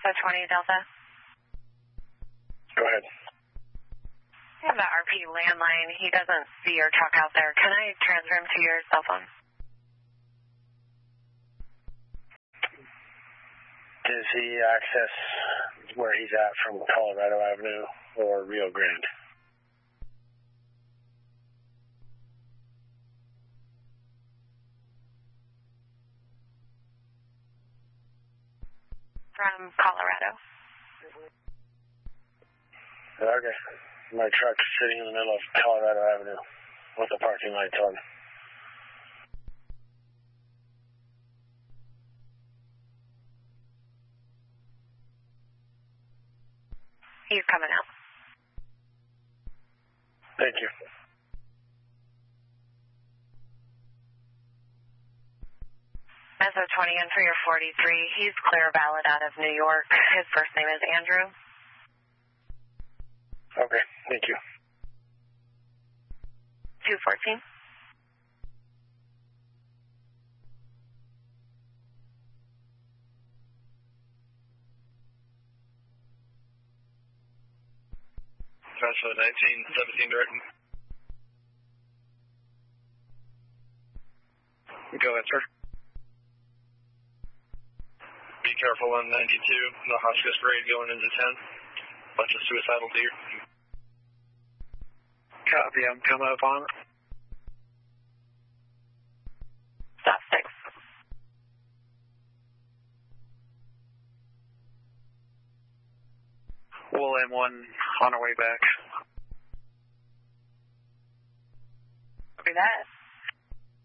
So 20 Delta. Go ahead. I have the RP landline. He doesn't see or talk out there. Can I transfer him to your cell phone? Does he access where he's at from Colorado Avenue or Rio Grande? From Colorado. Okay. My truck's sitting in the middle of Colorado Avenue with the parking lights on. He's coming out. Thank you. SO20 in for your 43. He's clear valid out of New York. His first name is Andrew. Okay, thank you. 214. Transfer 1917 direct. Go ahead, sir. Be careful on 92, the Hotchkiss grade going into 10. Bunch of suicidal deer. Copy, I'm coming up on it. Stop 6. We'll M1 on our way back. Copy that.